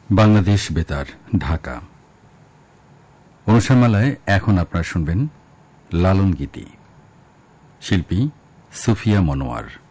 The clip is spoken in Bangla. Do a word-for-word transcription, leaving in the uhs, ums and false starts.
বাংলাদেশ বেতার, ঢাকা। অনুষ্ঠানমালায় এখন আপনারা শুনবেন লালন গীতি, শিল্পী সুফিয়া মনোয়ার।